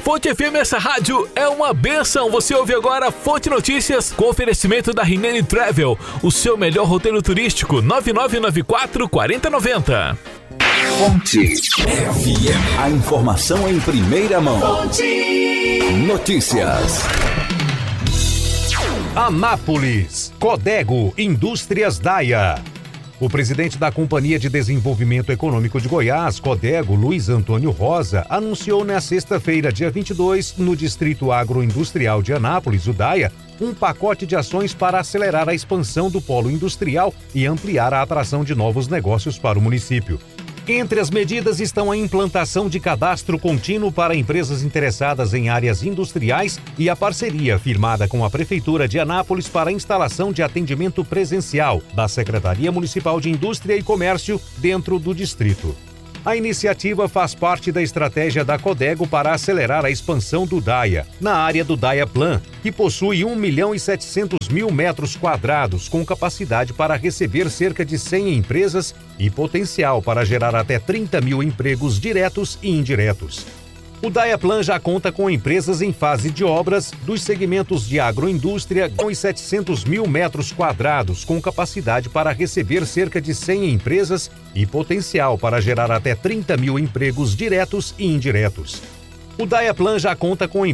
Fonte FM, essa rádio é uma benção. Você ouve agora Fonte Notícias com oferecimento da Rinene Travel, o seu melhor roteiro turístico, 9994-4090. Fonte FM, a informação em primeira mão. Fonte Notícias. Anápolis, Codego Indústrias Daia. O presidente da Companhia de Desenvolvimento Econômico de Goiás, Codego, Luiz Antônio Rosa, anunciou na sexta-feira, dia 22, no Distrito Agroindustrial de Anápolis, o DAIA, um pacote de ações para acelerar a expansão do polo industrial e ampliar a atração de novos negócios para o município. Entre as medidas estão a implantação de cadastro contínuo para empresas interessadas em áreas industriais e a parceria firmada com a Prefeitura de Anápolis para a instalação de atendimento presencial da Secretaria Municipal de Indústria e Comércio dentro do distrito. A iniciativa faz parte da estratégia da Codego para acelerar a expansão do DAIA, na área do DAIA Plan, que possui 1.700.000 metros quadrados, com capacidade para receber cerca de 100 empresas e potencial para gerar até 30.000 empregos diretos e indiretos. O DAIA Plan já conta com empresas em fase de obras dos segmentos de agroindústria com 700.000 metros quadrados, com capacidade para receber cerca de 100 empresas e potencial para gerar até 30.000 empregos diretos e indiretos. O DAIA Plan já conta com